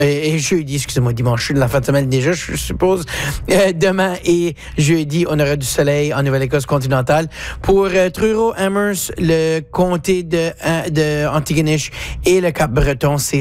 et jeudi, excusez-moi, dimanche, je suis de la fin de semaine déjà, je suppose. Demain et jeudi, on aura du soleil en Nouvelle-Écosse continentale. Pour Truro, Amherst, le comté de Antigonish et le Cap-Breton, c'est